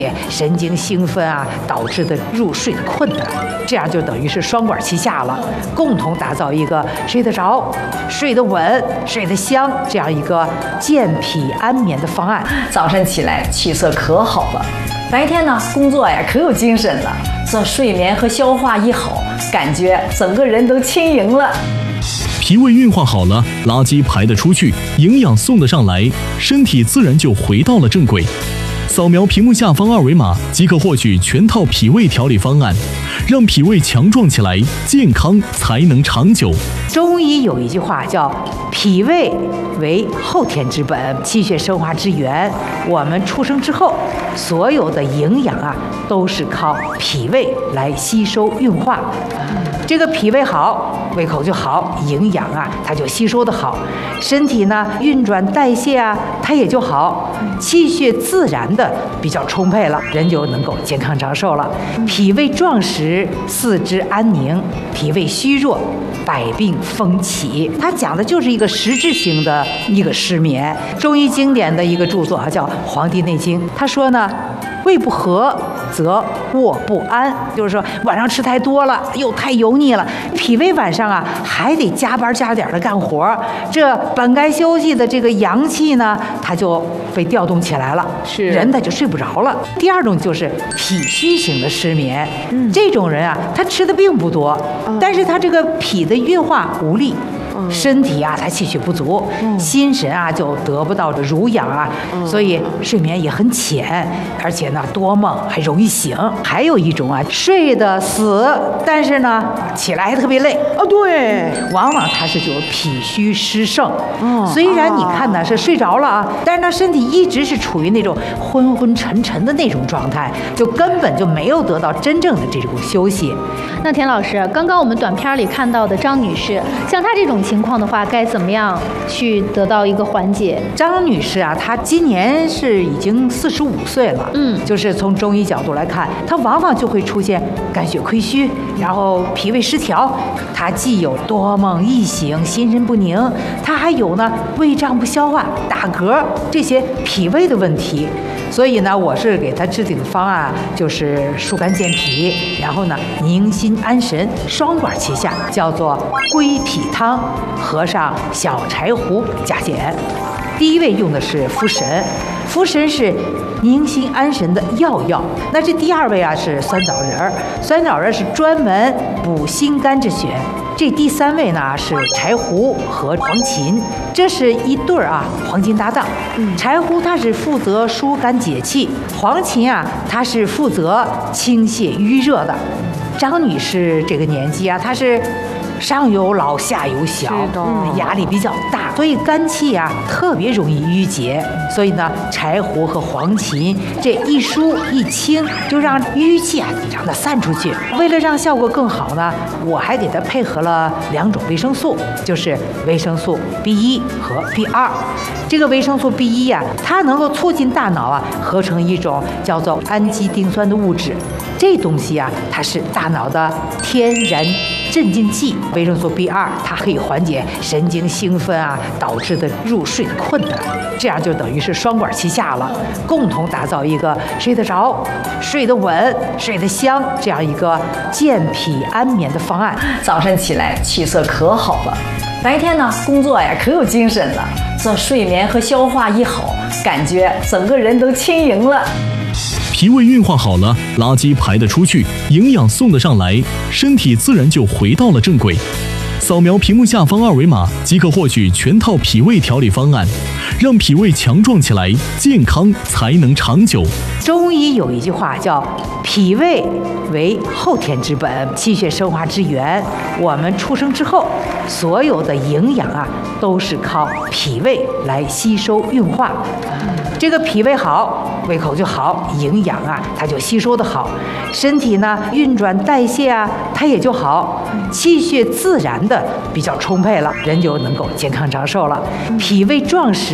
神经兴奋啊导致的入睡的困难，这样就等于是双管齐下了，共同打造一个睡得着、睡得稳、睡得香这样一个健脾安眠的方案。 早晨起来气色可好了，白天呢工作呀可有精神了，这睡眠和消化一好，感觉整个人都轻盈了。 脾胃运化好了，垃圾排得出去，营养送得上来，身体自然就回到了正轨。扫描屏幕下方二维码即可获取全套脾胃调理方案，让脾胃强壮起来，健康才能长久。 中医有一句话叫脾胃为后天之本，气血生化之源。我们出生之后，所有的营养啊都是靠脾胃来吸收运化。这个脾胃好，胃口就好，营养啊它就吸收的好，身体呢运转代谢啊它也就好，气血自然的比较充沛了，人就能够健康长寿了。脾胃壮实，四肢安宁；脾胃虚弱，百病风起。它讲的就是一个实质性的一个失眠。中医经典的一个著作啊叫《黄帝内经》，他说呢，胃不和则卧不安，就是说晚上吃太多了，又太油腻了，脾胃晚上啊还得加班加点的干活，这本该休息的这个阳气呢，它就被调动起来了，人他就睡不着了。第二种就是脾虚型的失眠，这种人啊，他吃的并不多，但是他这个脾的运化无力。身体啊，他气血不足，心神啊就得不到这濡养啊，所以睡眠也很浅，而且呢多梦，还容易醒。还有一种啊，睡得死，但是呢起来还特别累。 对， 往往他是就是脾虚湿盛。虽然你看呢是睡着了啊，但是他身体一直是处于那种昏昏沉沉的那种状态，就根本就没有得到真正的这种休息。 那田老师，刚刚我们短片里看到的张女士，像她这种情况的话，该怎么样去得到一个缓解？ 张女士啊，她今年是已经45岁了，就是从中医角度来看，她往往就会出现肝血亏虚，然后脾胃失调，她既有多梦易醒、心神不宁，她还有呢胃胀不消化、打嗝这些脾胃的问题。所以呢，我是给他制定的方案就是疏肝健脾，然后呢宁心安神，双管齐下，叫做归脾汤，合上小柴胡加减。第一位用的是茯神，茯神是宁心安神的药。那这第二位啊是酸枣仁儿，酸枣仁儿是专门补心肝之血。这第三位呢是柴胡和黄芩，这是一对儿啊黄金搭档。柴胡它是负责疏肝解气，黄芩啊它是负责清泻淤热的。张女士这个年纪啊，她是上有老下有小，压力比较大，所以肝气啊特别容易郁结。所以呢，柴胡和黄芩这一疏一清，就让淤气啊让它散出去。为了让效果更好呢，我还给它配合了2种维生素，就是维生素 B1 和 B2。这个维生素 B1 呀，它能够促进大脑啊合成一种叫做氨基丁酸的物质。这东西啊，它是大脑的天然镇静剂。维生素 B2 它可以缓解神经兴奋啊导致的入睡的困难，这样就等于是双管齐下了，共同打造一个睡得着、睡得稳、睡得香这样一个健脾安眠的方案。 早晨起来气色可好了，白天呢工作呀可有精神了，这睡眠和消化一好，感觉整个人都轻盈了。 脾胃运化好了，垃圾排得出去，营养送得上来，身体自然就回到了正轨。扫描屏幕下方二维码即可获取全套脾胃调理方案，让脾胃强壮起来，健康才能长久。 中医有一句话叫脾胃为后天之本，气血生化之源。我们出生之后，所有的营养啊都是靠脾胃来吸收运化。这个脾胃好，胃口就好，营养啊它就吸收的好，身体呢运转代谢啊它也就好，气血自然的比较充沛了，人就能够健康长寿了。脾胃壮实，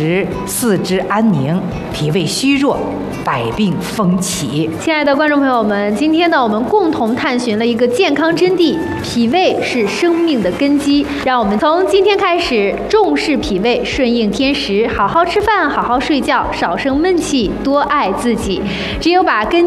时四肢安宁，脾胃虚弱，百病风起。 亲爱的观众朋友们，今天呢，我们共同探寻了一个健康真谛，脾胃是生命的根基。让我们从今天开始重视脾胃，顺应天时，好好吃饭，好好睡觉，少生闷气，多爱自己。只有把根